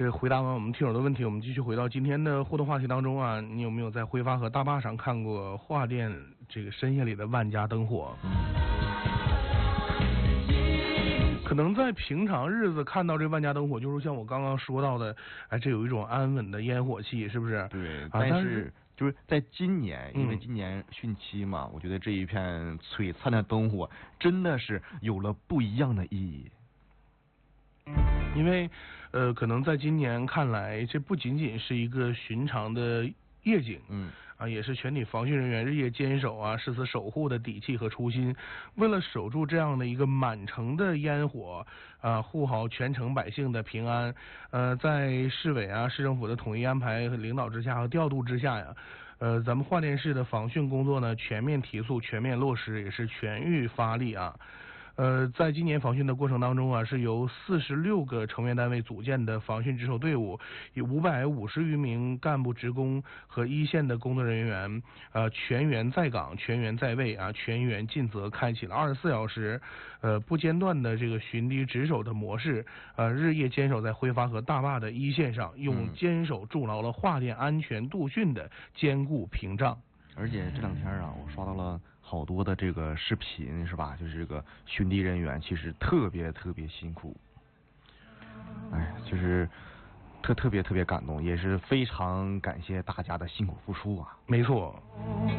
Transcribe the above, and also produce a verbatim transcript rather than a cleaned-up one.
这回答完我们听友的问题，我们继续回到今天的互动话题当中啊。你有没有在挥发河大坝上看过桦店这个深夜里的万家灯火？可能在平常日子看到这万家灯火，就是像我刚刚说到的，哎，这有一种安稳的烟火气，是不是？ 对， 啊、 但是但是就是在今年，因为嗯今年汛期嘛，我觉得这一片璀璨的灯火真的是有了不一样的意义。 因为呃，可能在今年看来，这不仅仅是一个寻常的夜景， 嗯啊，也是全体防汛人员日夜坚守啊，誓死守护的底气和初心。为了守住这样的一个满城的烟火啊，护好全城百姓的平安，呃，在市委啊、市政府的统一安排和领导之下和调度之下呀，呃，咱们桦店市的防汛工作呢全面提速、全面落实，也是全域发力啊。呃，在今年防汛的过程当中啊，是由四十六个成员单位组建的防汛值守队伍，以五百五十余名干部职工和一线的工作人员，呃，全员在岗、全员在位啊，全员尽责，开启了二十四小时呃不间断的这个巡堤值守的模式，呃，日夜坚守在挥发河大坝的一线上，用坚守筑牢了桦店安全度汛的坚固屏障。 而且这两天啊，我刷到了好多的这个视频，是吧？就是这个巡堤人员其实特别特别辛苦，哎，就是特特别特别感动，也是非常感谢大家的辛苦付出啊。 没错。